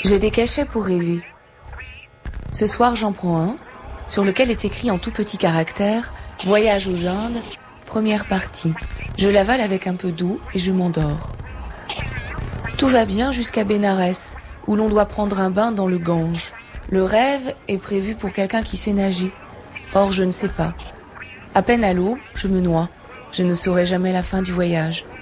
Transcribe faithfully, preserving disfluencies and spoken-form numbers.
J'ai des cachets pour rêver. Ce soir, j'en prends un, sur lequel est écrit en tout petits caractères « Voyage aux Indes, première partie ». Je l'avale avec un peu d'eau et je m'endors. Tout va bien jusqu'à Bénarès, où l'on doit prendre un bain dans le Gange. Le rêve est prévu pour quelqu'un qui sait nager. Or, je ne sais pas. À peine à l'eau, je me noie. Je ne saurai jamais la fin du voyage.